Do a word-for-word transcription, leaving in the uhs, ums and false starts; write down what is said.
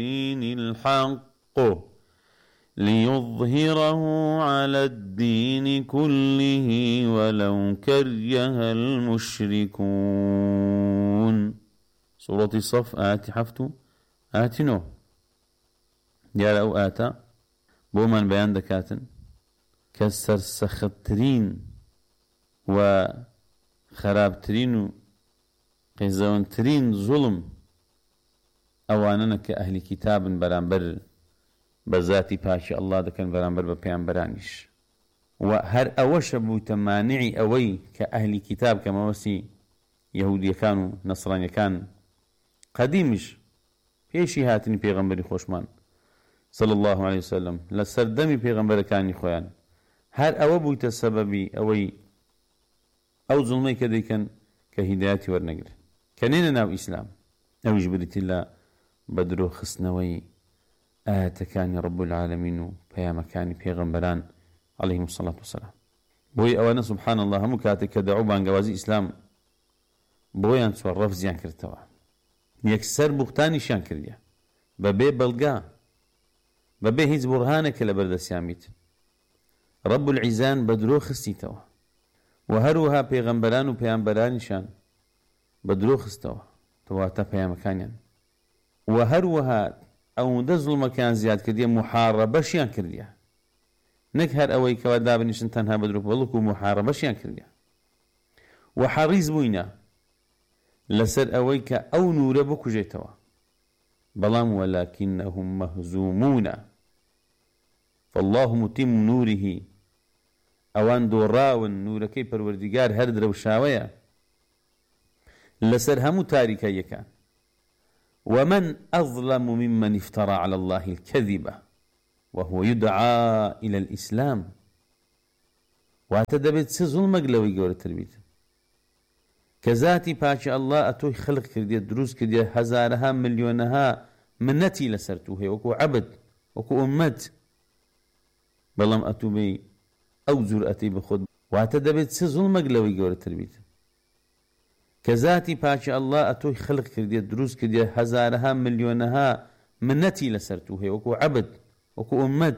دين الحق ليظهره على الدين كله ولو كره المشركون. سورة الصف آتي حفتو آتي نو ديال أو آتا بومن بيان دكاتن كسر سخترين وخرابترين قيزونترين ظلم أواننا كأهل كتاب برانبر بذاتي باشي الله دكان برانبر ببيان برانيش وهر أوش أبو تمانعي أوي كأهل كتاب كما وسي يهودي كانوا نصراني كان قديمش بيشي هاتني بيغمبري خوشمان صلى الله عليه وسلم لسردمي بيغمبر كاني خوان هر أو بويت السببي أوي أو ظلمي كدي كان كهداياتي ورنقل كانين ناو إسلام أو جبرت الله بدرو خصنوي آتكاني رب العالمين بيا مكاني بيغمبران عليهم الصلاة والسلام بوي أوانا سبحان الله هم كاتك دعو بان قوازي إسلام بوي أنسوا الرفزيان كرتوا يكسر بختاني شان كرديا ببي بلقا ببي هيز برهانك لبرد سياميت رب العزان بدرو خستيتوا وهروها بيغمبران وبيغمبران شان بدرو خستوا تواتا بيا مكانيان وهروها أو دزل مكان زياد كرديا محاربة شيان كرديا نكهر أوي كواداب نشن تنها بدروك بلوكو محاربة شيان كرديا وحريز بوينا لسر أوي كأو نور بكو جيتوا بلام ولكنهم مهزومون فالله متم نوره أوان دوراون نور كي پروردگار هر درو شاوية لسر همو تاريكا يكان ومن أظلم ممن افترى على الله الكذبة وهو يدعى إلى الإسلام واتدبت سظلم قلوي قول التربيت كذاتي باشي الله أتوي خلق كردية دروس كردية هزارها مليونها منتي لسرتوه وكو عبد وكو أمت بلام أتوبي أو زرأتي بخود واتدبت سظلم قلوي قول التربيت كذاتي باشي الله أتوي خلق كردية دروس كردية هزارها مليونها منتي لسرتوه وكو عبد وكو أمت